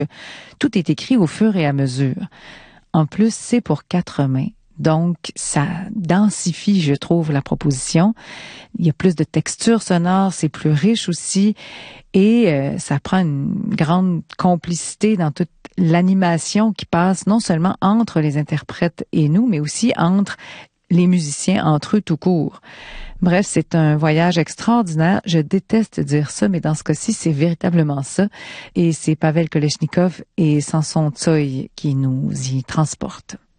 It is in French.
tout est écrit au fur et à mesure. En plus, c'est pour 4 mains. Donc, ça densifie, je trouve, la proposition. Il y a plus de texture sonore, c'est plus riche aussi. Et ça prend une grande complicité dans toute l'animation qui passe non seulement entre les interprètes et nous, mais aussi entre les musiciens, entre eux tout court. Bref, c'est un voyage extraordinaire. Je déteste dire ça, mais dans ce cas-ci, c'est véritablement ça. Et c'est Pavel Kolesnikov et Samson Tsoï qui nous y transportent.